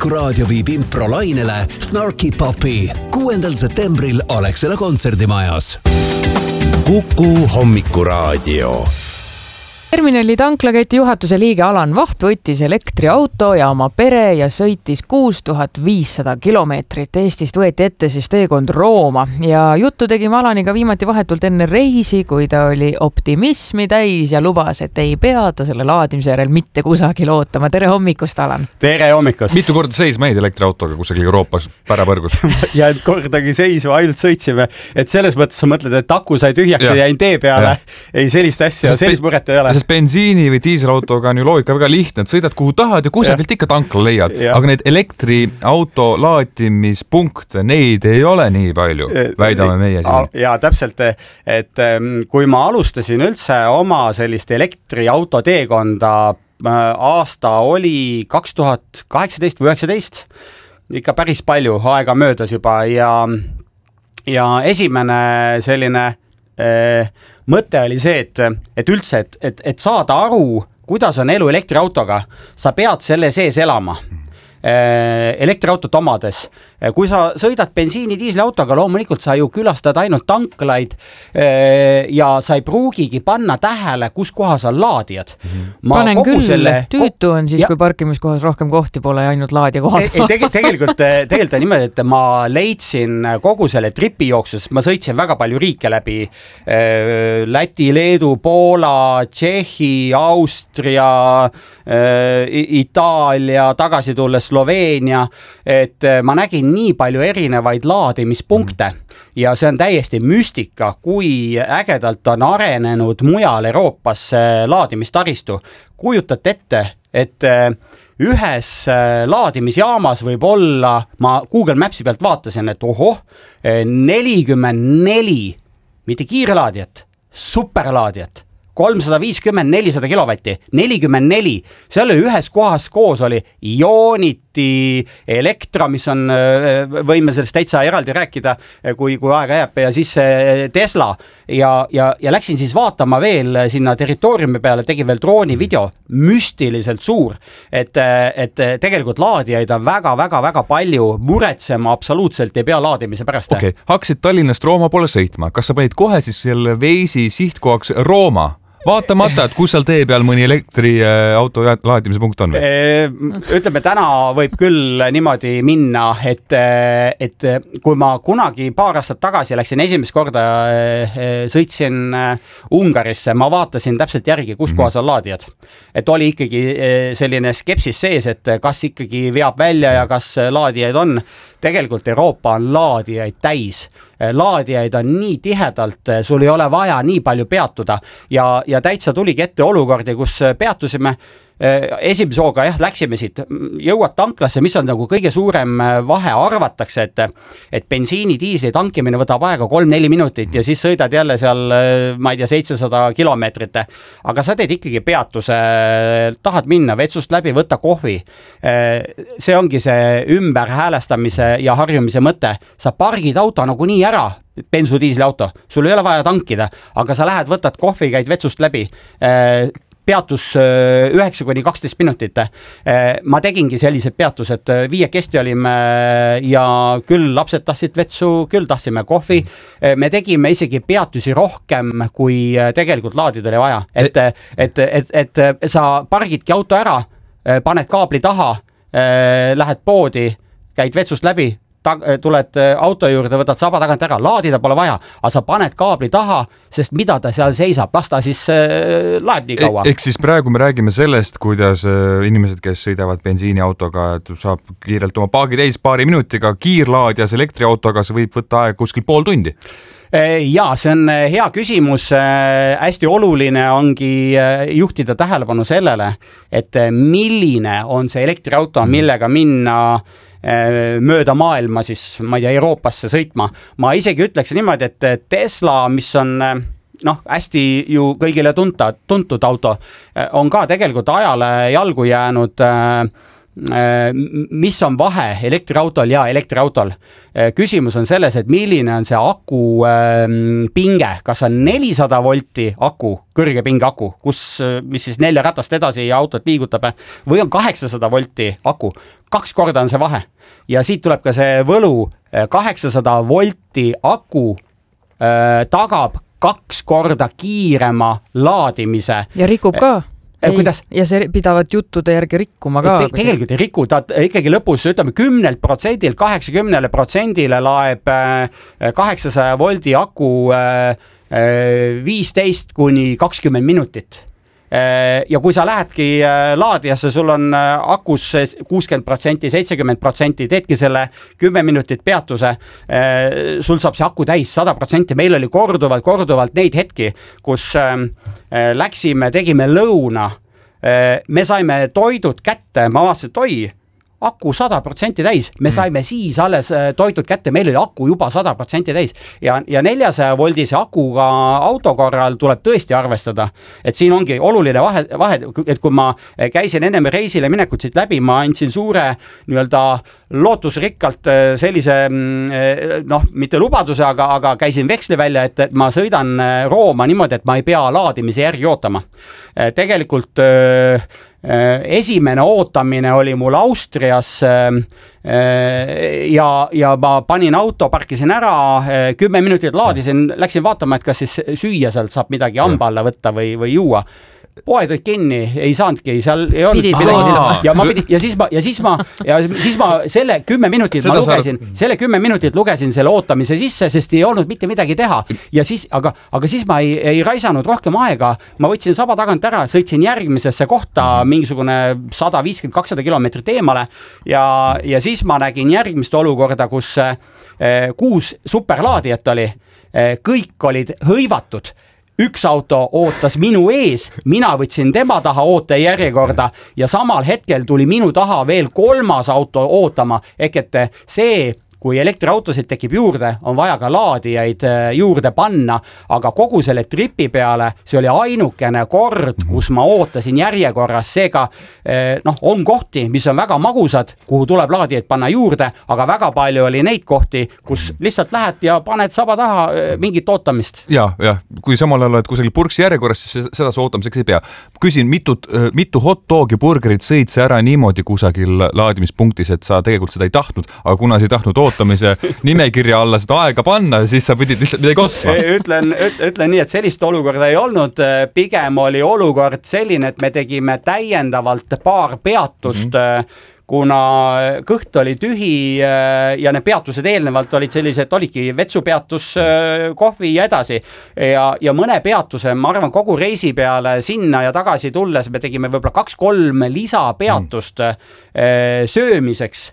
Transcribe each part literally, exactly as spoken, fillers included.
Hommikuraadio viib improlainele Snarky Puppy kuuendal septembril Alexela kontserdimajas. Kuku Hommikuraadio. Terminali tanklaketi juhatuse liige Alan Vaht võttis elektriauto ja oma pere ja sõitis kuus tuhat viissada kilomeetrit. Eestist võeti ette siis teekond Rooma ja juttu tegime Alaniga viimati vahetult enne reisi, kui ta oli optimismi täis ja lubas, et ei pea ta selle laadimise järel mitte kusagil ootama. Tere hommikust, Alan! Tere hommikust! Mitu korda seisma jäid elektriautoga kusagil Euroopas pärapõrgus? ja et kordagi seisu, ainult sõitsime. Et selles mõttes sa mõtled, et aku sai tühjaks ja, ja jäin tee peale. Ja. Ei sellist asja, sellist mõret ei ole. Sest bensiini või diiselautoga on ju loogika väga lihtne, et sõidad kuhu tahad ja kusagilt ikka tankla leiad. Ja. Aga need elektriauto laatimispunkte, neid ei ole nii palju, väidame meie siin. Ja täpselt, et kui ma alustasin üldse oma sellist elektriauto teekonda, aasta oli kaks tuhat kaheksateist või üheksateist, ikka päris palju aega möödas juba ja, ja esimene selline eh, mõte oli see, et, et üldse, et, et, et saada aru, kuidas on elu elektriautoga, sa pead selle sees elama. Elektriautot omades. Kui sa sõidad bensiini diisliautoga, loomulikult sa ju külastad ainult tanklaid ja sa ei pruugigi panna tähele, kus kohas on laadijad. Ma Panen küll, selle... tüütu on siis, ja... kui parkimiskohas rohkem kohti pole ja ainult laadija kohal. Ei, tege, tegelikult, tegelikult on niimoodi, et ma leidsin kogu selle tripi jooksus, ma sõitsin väga palju riike läbi, Läti, Leedu, Poola, Tšehhi, Austria, Itaalia, tagasi tulles Sloveenia, et ma nägin nii palju erinevaid laadimispunkte ja see on täiesti müstika, kui ägedalt on arenenud mujal Euroopas laadimistaristu. Kujutate ette, et ühes laadimisjaamas võib olla, ma Google Mapsi pealt vaatasin, et ohoh, nelikümmend neli, mitte kiirlaadijat, superlaadijat. kolmsada viiskümmend nelisada kilovatti, nelikümmend neli, seal oli ühes kohas koos oli Ioniti, Elektra, mis on, võime sellest täitsa eraldi rääkida, kui, kui aega jääb, ja siis Tesla ja, ja, ja läksin siis vaatama veel sinna territooriumi peale, tegi veel drooni video, müstiliselt suur, et, et tegelikult laadijaid on väga, väga, väga palju, muretsema absoluutselt ei pea laadimise pärast. Okei, okay. Hakkasid Tallinnast Rooma poole sõitma, kas sa panid kohe siis selle Veisi sihtkohaks Rooma? Vaatamata, et kus seal tee peal mõni elektriauto laadimise punkt on? Ütleme, täna võib küll niimoodi minna, et, et kui ma kunagi paar aastat tagasi läksin esimest korda, sõitsin Ungarisse, ma vaatasin täpselt järgi, kus kohas on laadijad. Et oli ikkagi selline skepsis sees, et kas ikkagi veab välja ja kas laadijaid on. Tegelikult Euroopa on laadijaid täis. Laadijaid on nii tihedalt, sul ei ole vaja nii palju peatuda ja, ja täitsa tuligi ette olukordi, kus peatusime esimese hooga, jah, läksime siit, jõuad tanklasse, mis on nagu kõige suurem vahe, arvatakse, et, et bensiini diisli tankimine võtab aega kolm-neli minutit ja siis sõidad jälle seal, ma ei tea, seitsesada kilomeetrit, aga sa teed ikkagi peatuse, tahad minna vetsust läbi, võtta kohvi. See ongi see ümber häälestamise ja harjumise mõte. Sa pargid auto nagu nii ära, bensudiisli auto, sul ei ole vaja tankida, aga sa lähed, võtad kohvi, käid vetsust läbi, peatus üheksa kuni kaksteist minutit. Ma tegingi sellised peatused, viiekesti olime ja küll lapsed tahtsid vetsu, küll tahtsime kohvi. Me tegime isegi peatusi rohkem, kui tegelikult laadida oli vaja. Et, et, et, et sa pargidki auto ära, paned kaabli taha, lähed poodi, käid vetsust läbi, tuled auto juurde, võtad saba tagant ära, laadida pole vaja, aga sa paned kaabli taha, sest mida ta seal seisab, las ta siis äh, laeb nii kaua. Eks siis praegu me räägime sellest, kuidas äh, inimesed, kes sõidavad bensiiniautoga, et saab kiirelt oma paagi täis paari minutiga, kiirlaadjas elektriautoga, see võib võtta aeg kuskil pool tundi. Ja, see on hea küsimus. Hästi oluline ongi juhtida tähelepanu sellele, et milline on see elektriauto, millega minna mööda maailma siis, ma ei tea, Euroopasse sõitma. Ma isegi ütleks niimoodi, et Tesla, mis on noh, hästi ju kõigile tunta, tuntud auto, on ka tegelikult ajale jalgu jäänud mis on vahe elektriautol ja elektriautol? Küsimus on selles, et milline on see aku pinge, kas on nelisada volti aku, kõrge pinge aku, kus, mis siis nelja ratast edasi autot liigutab, või on kaheksasada volti aku, kaks korda on see vahe. Ja siit tuleb ka see võlu, kaheksasada volti aku äh, tagab kaks korda kiirema laadimise. Ja rikub ka. Ei, kuidas? Ja see pidavat juttude järgi rikkuma ka. Te, tegelikult ei riku, ta ikkagi lõpus ütleme kümnelt protsendilt kaheksakümnele protsendile laeb kaheksasaja voldi aku viisteist kuni kakskümmend minutit. Ja kui sa lähedki laadijasse, sul on akus kuuskümmend protsenti, seitsekümmend protsenti, teedki selle kümme minutit peatuse, sul saab see aku täis sada protsenti. Meil oli korduvalt, korduvalt neid hetki, kus läksime, tegime lõuna, me saime toidud kätte, ma vaatasin, et oi, aku sada protsenti täis, me saime siis alles toitud kätte, meil oli aku juba sada protsenti täis ja, ja neljasaja voldise akuga auto korral tuleb tõesti arvestada, et siin ongi oluline vahe, vahe, et kui ma käisin ennem reisile minekut siit läbi, ma andsin suure nii-öelda lootusrikkalt sellise, noh, mitte lubaduse, aga, aga käisin veksli välja, et, et ma sõidan Rooma niimoodi, et ma ei pea laadimise järgi ootama. Tegelikult esimene ootamine oli mul Austrias ja, ja ma panin auto, parkisin ära, kümme minutit laadisin, läksin vaatama, et kas siis süüa sealt saab midagi hamba alla võtta või, või juua. Poed olid kinni, ei saanudki, seal ei olnud. Ja, ma pidi, ja siis ma, ja siis ma, ja siis ma selle kümme minutit Seda ma lugesin, saad... selle kümme minutit lugesin selle ootamise sisse, sest ei olnud mitte midagi teha. Ja siis, aga, aga siis ma ei, ei raisanud rohkem aega, ma võtsin saba tagant ära, sõitsin järgmisesse kohta mingisugune sada viiskümmend kakssada kilomeetrit eemale ja, ja siis ma nägin järgmist olukorda, kus eh, kuus superlaadijat oli, eh, kõik olid hõivatud. Üks auto ootas minu ees, mina võtsin tema taha oote järjekorda ja samal hetkel tuli minu taha veel kolmas auto ootama, ehk et see, kui elektriautosid tekib juurde, on vaja ka laadijaid juurde panna, aga kogu selle tripi peale see oli ainukene kord, kus ma ootasin järjekorras, seega noh, on kohti, mis on väga magusad, kuhu tuleb laadijaid panna juurde, aga väga palju oli neid kohti, kus lihtsalt lähed ja paned saba taha mingit ootamist. Ja, ja, kui samal ajal oled kusagil purksi järjekorras, siis seda ootamiseks ei pea. Küsin, mitut, mitu hot dog ja burgerit sõid see ära niimoodi kusagil laadimispunktis, et sa tegelikult seda ei tahtnud, aga kuna sa ei tahtnud ootamise nimekirja alla seda aega panna, siis sa pidid lihtsalt midagi ostma. Ütlen, ütlen nii, et sellist olukorda ei olnud. Pigem oli olukord selline, et me tegime täiendavalt paar peatust, mm-hmm. kuna kõht oli tühi ja need peatused eelnevalt olid sellised, olidki vetsupeatus, kohvi ja edasi. Ja, ja mõne peatuse, ma arvan, kogu reisi peale sinna ja tagasi tulles me tegime võib-olla kaks-kolm lisapeatust mm. söömiseks,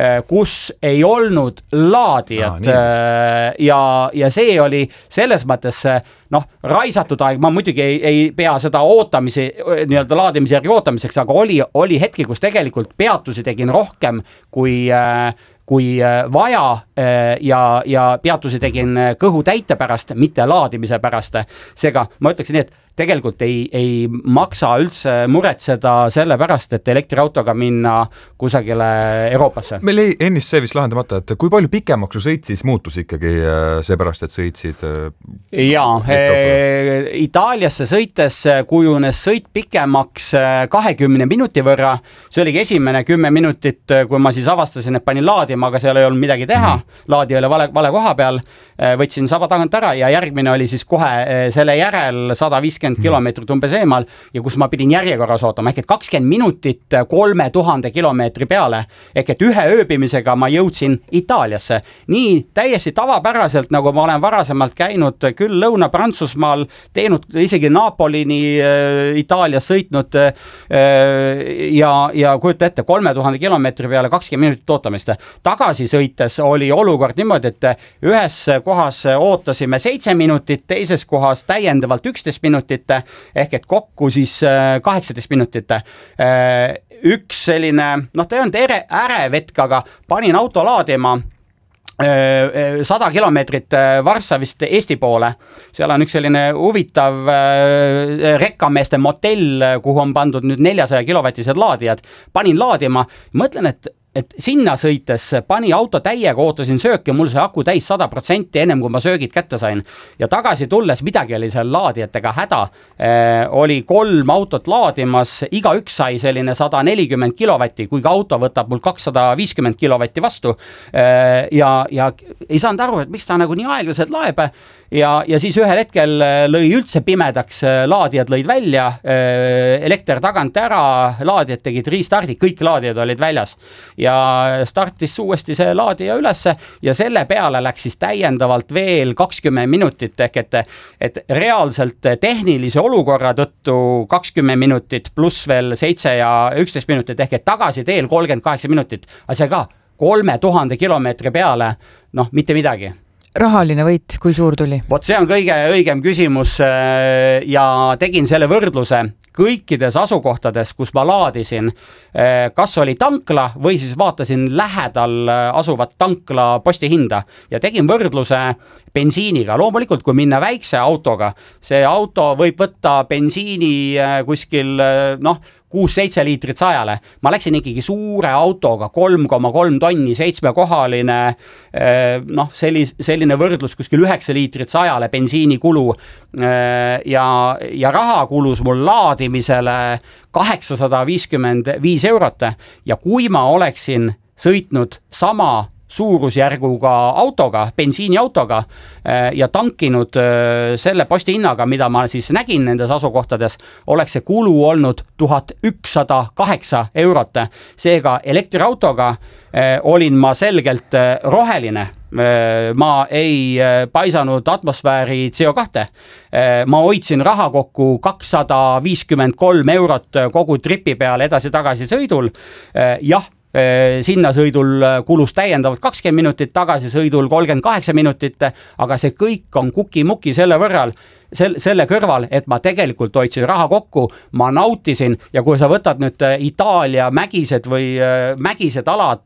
kus ei olnud laadijat ah, ja, ja see oli selles mõttes noh, raisatud aeg, ma muidugi ei, ei pea seda ootamise, nii-öelda laadimise järgi ootamiseks, aga oli, oli hetki, kus tegelikult peatusi tegin rohkem kui, kui vaja ja, ja peatusi tegin kõhu täite pärast, mitte laadimise pärast. Seega ma ütleksin nii, et tegelikult ei, ei maksa üldse muretseda selle pärast, et elektriautoga minna kusagile Euroopasse. Meil ei ennist see vist lahendamata, et kui palju pikemaks su sõit siis muutus ikkagi seepärast, et sõitsid? Jaa, e, Itaaliasse sõites kujunes sõit pikemaks kahekümne minuti võrra. See oligi esimene kümme minutit, kui ma siis avastasin, et panin laadima, aga seal ei olnud midagi teha. Laadi oli vale, vale koha peal. Võtsin saba tagant ära ja järgmine oli siis kohe selle järel sada viiskümmend kilomeetrit umbes eemal ja kus ma pidin järjekorras ootama, ehk et kakskümmend minutit kolme tuhande kilomeetri peale, ehk et ühe ööbimisega ma jõudsin Itaaliasse. Nii täiesti tavapäraselt, nagu ma olen varasemalt käinud küll Lõuna-Prantsusmaal, teinud isegi Napolini äh, Itaalias sõitnud äh, ja, ja kujuta ette, kolme tuhande kilomeetri peale kakskümmend minutit ootamist. Tagasi sõites oli olukord niimoodi, et ühes kohas ootasime seitse minutit, teises kohas täiendavalt üksteist minutit, ehk et kokku siis kaheksateist minutit. Üks selline, noh ta ei olnud ere, ärevetk, aga panin auto laadima sada kilomeetrit Varssavist Eesti poole. Seal on üks selline huvitav rekkameeste motell, kuhu on pandud nüüd neljasaja kilovatised laadijad. Panin laadima, mõtlen, et et sinna sõites pani auto täiega, ootasin sööki ja mul see aku täis sada protsenti ennem, kui ma söögid kätte sain. Ja tagasi tulles midagi oli seal laadijatega häda. Eh, oli kolm autot laadimas, iga üks sai selline sada nelikümmend kilovatti, kuigi auto võtab mul kakssada viiskümmend kilovatti vastu. Eh, ja, ja ei saanud aru, et miks ta nagu nii aeglaselt laeb. Ja, ja siis ühel hetkel lõi üldse pimedaks, laadijad lõid välja, elekter tagant ära, laadijad tegid restardi, kõik laadijad olid väljas ja startis uuesti see laadija ülesse ja selle peale läks siis täiendavalt veel kakskümmend minutit ehk et, et reaalselt tehnilise olukorra tõttu kakskümmend minutit pluss veel seitse ja üksteist minutit ehk et tagasi teel kolmkümmend kaheksa minutit, aga see ka kolme tuhande kilomeetri peale, noh, mitte midagi. Rahaline võit, kui suur tuli? Vot see on kõige õigem küsimus ja tegin selle võrdluse kõikides asukohtades, kus ma laadisin, kas oli tankla või siis vaatasin lähedal asuvat tankla postihinda ja tegin võrdluse bensiiniga. Loomulikult, kui minna väikse autoga, see auto võib võtta bensiini kuskil, noh, kuus-seitse liitrit sajale. Ma läksin ikkagi suure autoga, kolm koma kolm tonni, seitsmekohaline, noh, sellis, selline võrdlus kuskil üheksa liitrit sajale bensiini kulu ja, ja raha kulus mul laadimisele kaheksasada viiskümmend viis eurot ja kui ma oleksin sõitnud sama suurusjärguga autoga, bensiiniautoga ja tankinud selle postihinnaga, mida ma siis nägin nendes asukohtades, oleks see kulu olnud tuhat ükssada kaheksa eurot. Seega elektriautoga olin ma selgelt roheline. Ma ei paisanud atmosfääri C O kaks. Ma hoidsin raha kokku kakssada viiskümmend kolm eurot kogu tripi peale edasi-tagasi sõidul. Jah, sinna sõidul kulus täiendavalt kakskümmend minutit, tagasi sõidul kolmkümmend kaheksa minutit, aga see kõik on kuki-muki selle võrral, selle kõrval, et ma tegelikult hoidsin raha kokku, ma nautisin ja kui sa võtad nüüd Itaalia mägised või mägised alad,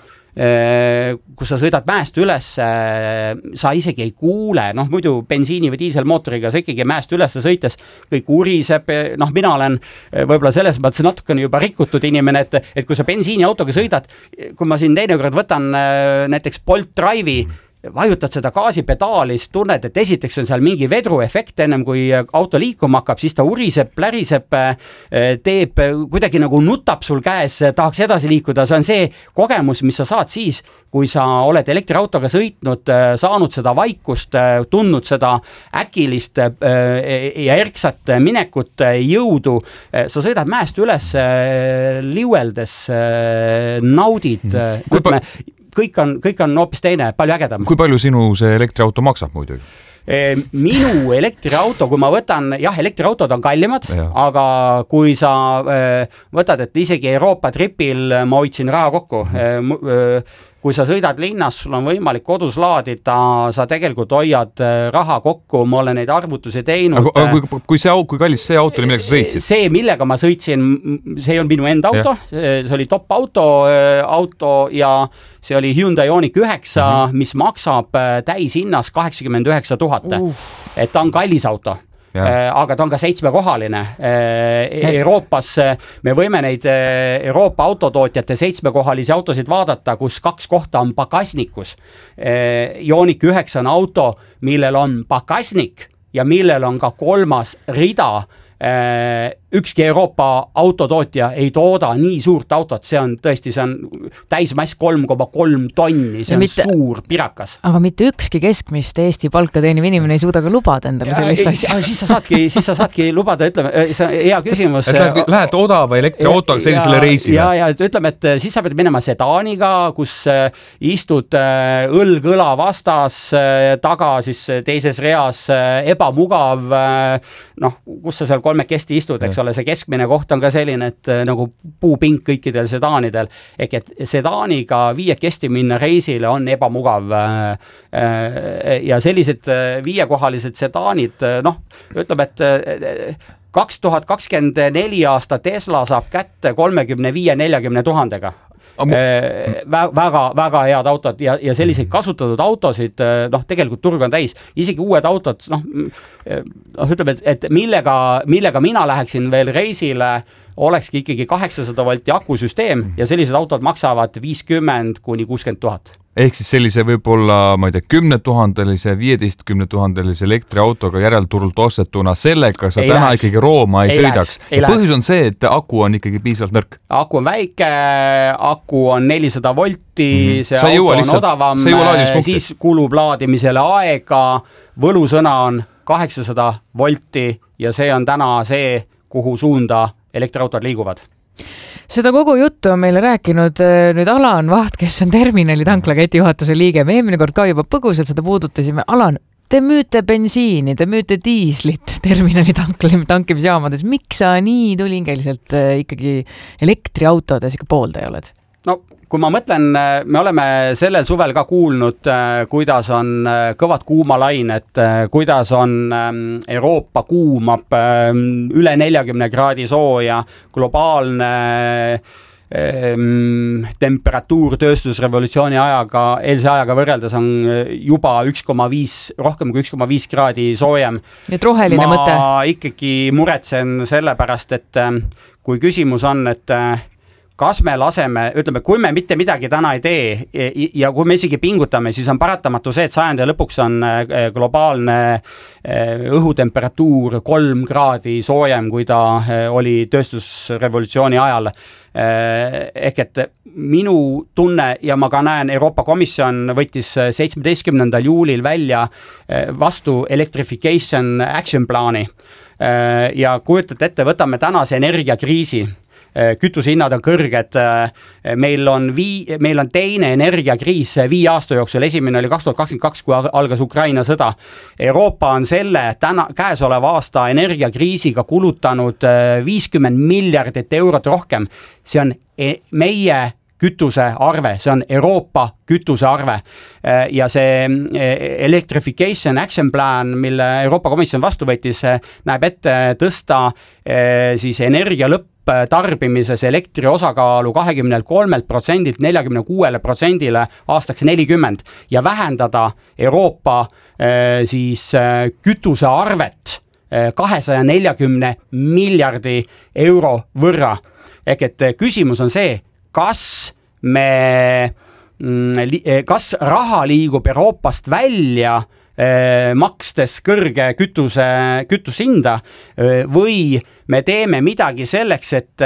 kus sa sõidad mäest üles, sa isegi ei kuule, noh muidu bensiini või diiselmootoriga sa ikkagi mäest üles sõites kõik uriseb, noh mina olen võib-olla selles mõttes natukene juba rikutud inimene, et, et kui sa bensiiniautoga sõidad, kui ma siin teinekord võtan näiteks Bolt Drive'i, vajutad seda gaasipedaali, siis tunned, et esiteks on seal mingi vedruefekt ennem kui auto liikuma hakkab, siis ta uriseb, pläriseb, teeb kuidagi nagu nutab sul käes, tahaks edasi liikuda, see on see kogemus, mis sa saad siis, kui sa oled elektriautoga sõitnud, saanud seda vaikust, tundnud seda äkilist ja erksat minekut, jõudu, sa sõidad mäest üles liueldes, naudid, ütleme, kõik on, kõik on hoopis teine, palju ägedam. Kui palju sinu see elektriauto maksab muidugi? Minu elektriauto, kui ma võtan, jah, elektriautod on kallimad, ja. Aga kui sa võtad, et isegi Euroopa tripil ma hoidsin raha kokku, mm-hmm. Kui sa sõidad linnas, sul on võimalik kodus laadida, sa tegelikult hoiad raha kokku, ma olen neid arvutusi teinud. Aga kui, kui, see, kui kallis see auto oli, millega sa sõitsid? See, millega ma sõitsin, see ei olnud minu enda auto, ja. See oli top auto, auto ja see oli Hyundai Ioniq üheksa, mm-hmm. mis maksab täishinnas kaheksakümmend üheksa tuhat. Uh. Et ta on kallis auto. Ja. Aga ta on ka seitsmekohaline. Euroopas me võime neid Euroopa autotootjate seitsmekohalisi autosid vaadata, kus kaks kohta on pakasnikus. Ioniq üheksa on auto, millel on pakasnik ja millel on ka kolmas rida. Ükski Euroopa autotootja ei tooda nii suurt autot, see on tõesti, see on täismass kolm koma kolm tonni, see on mitte, suur pirakas. Aga mitte ükski keskmist Eesti palka teeniv inimene ei suuda ka lubada endale sellist asja. Siis sa saadki, siis sa saadki lubada, ütleme, see on hea küsimus. Lähed, lähed odava elektriautoga sellisele reisile. Ja, ja ütleme, et siis sa pead minema sedaaniga, kus istud õlg-õla vastas, taga siis teises reas ebamugav, noh, kus sa seal kolmekesti istud, eks ole, see keskmine koht on ka selline, et nagu puupink kõikidel sedaanidel, ehk et sedaaniga viiekesti minna reisile on ebamugav ja sellised viiekohalised sedaanid, noh, ütleme, et kaks tuhat kakskümmend neli aasta Tesla saab kätte kolmekümne viie neljakümne tuhandega. väga, väga head autod ja, ja selliseid kasutatud autosid, noh, tegelikult turg on täis, isegi uued autod, noh, noh ütleme, et, et millega, millega mina läheksin veel reisile, olekski ikkagi kaheksasada volti akusüsteem ja sellised autod maksavad viiskümmend kuni kuuskümmend tuhat. Ehk siis sellise võib-olla, ma ei tea, kümne tuhandelise, viieteistkümne tuhandelise elektriautoga järelturult ostetuna, sellega sa ei täna läheks. Ikkagi Rooma ei, ei sõidaks. Läheks. Ja põhjus on see, et aku on ikkagi piisavalt nõrk. Aku on väike, aku on nelisada volti, mm-hmm. see sa auto on lihtsalt, odavam, siis kulub laadimisele aega, võlusõna on kaheksasada volti ja see on täna see, kuhu suunda elektriautod liiguvad. Seda kogu juttu on meile rääkinud nüüd Alan Vaht, kes on Terminali tanklaketi juhatuse liige. Me eelmine kord ka juba põgusalt seda puudutasime. Alan, te müüte bensiini, te müüte diislit Terminali tankimisjaamades. Miks sa nii tulingeliselt ikkagi elektriautodes ikka pooldaja oled? No, kui ma mõtlen, me oleme sellel suvel ka kuulnud, kuidas on kõvad kuumalained, kuidas on Euroopa kuumab üle neljakümne kraadi sooja, globaalne temperatuur tööstusrevolutsiooni ajaga, eelse ajaga võrreldes on juba üks koma viis, rohkem kui üks koma viis kraadi soojem. Et roheline ma mõte. Ma ikkagi muretsen selle pärast, et kui küsimus on, et kas me laseme, ütleme, kui me mitte midagi täna ei tee ja kui me isegi pingutame, siis on paratamatu see, et sajandi lõpuks on globaalne õhutemperatuur kolm kraadi soojem, kui ta oli tööstusrevolutsiooni ajal. Ehk et minu tunne ja ma ka näen, Euroopa Komisjon võttis seitsmeteistkümnendal juulil välja vastu Electrification Action plaani ja kujutate ette, võtame tänase energiakriisi. Kütusehinnad on kõrged, meil on, vii, meil on teine energiakriis viie aasta jooksul, esimene oli kaks tuhat kakskümmend kaks, kui algas Ukraina sõda. Euroopa on selle täna, käesoleva aasta energiakriisiga kulutanud viiskümmend miljardit eurot rohkem. See on meie kütusearve, see on Euroopa kütusearve ja see Electrification Action Plan, mille Euroopa Komisjon vastu võttis, näeb ette tõsta siis energia lõpp tarbimises elektri osakaalu kahekümne kolmelt protsendilt neljakümne kuuele protsendile aastaks nelikümmend ja vähendada Euroopa siis kütusearvet kahesaja neljakümne miljardi euro võrra. Ehk et küsimus on see, kas me, kas raha liigub Euroopast välja makstes kõrge kütuse, kütushinda või me teeme midagi selleks, et,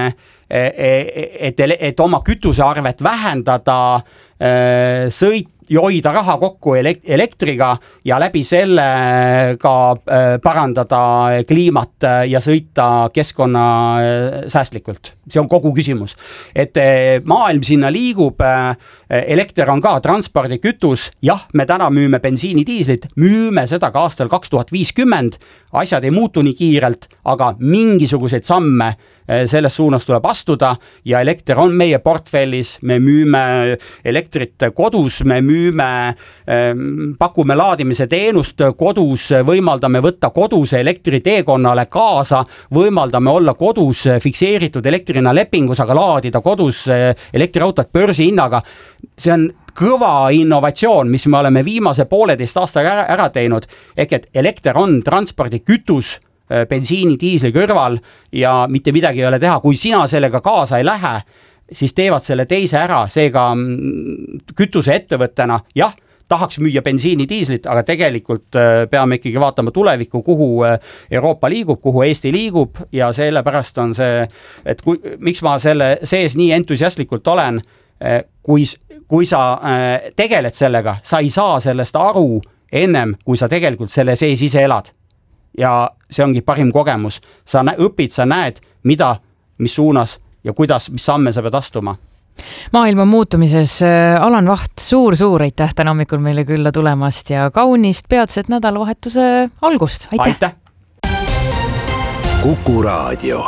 et, et oma kütusearvet vähendada, sõit, hoida raha kokku elektriga ja läbi selle ka parandada kliimat ja sõita keskkonna säästlikult. See on kogu küsimus. Et maailm sinna liigub, elekter on ka transpordikütus, jah, me täna müüme bensiinidiislit, müüme seda ka aastal kaks tuhat viiskümmend, asjad ei muutu nii kiirelt, aga mingisuguseid samme selles suunas tuleb astuda ja elekter on meie portfellis, me müüme elektrit kodus, me müüme, pakume laadimise teenust kodus, võimaldame võtta koduse elektriteekonnale kaasa, võimaldame olla kodus fikseeritud elektrina lepingus, aga laadida kodus elektriautot börsi hinnaga. See on kõva innovatsioon, mis me oleme viimase pooleteist aastaga ära teinud, ehk et elekter on transpordikütus bensiini, diisli kõrval ja mitte midagi ei ole teha. Kui sina sellega kaasa ei lähe, siis teevad selle teise ära, seega kütuse ettevõttena, jah, tahaks müüa bensiini, diislit, aga tegelikult peame ikkagi vaatama tulevikku, kuhu Euroopa liigub, kuhu Eesti liigub ja sellepärast on see, et kui, miks ma selle sees nii entusiastlikult olen, kui, kui sa tegeled sellega, sa ei saa sellest aru ennem, kui sa tegelikult selle sees ise elad. Ja see ongi parim kogemus. Sa õpid, sa näed, mida, mis suunas ja kuidas, mis samme sa pead astuma. Maailma muutumises Alan Vaht, suur-suur aitäh täna hommikul meile külla tulemast ja kaunist peatset nädalavahetuse algust. Aitäh! Aitäh! Kuku Raadio.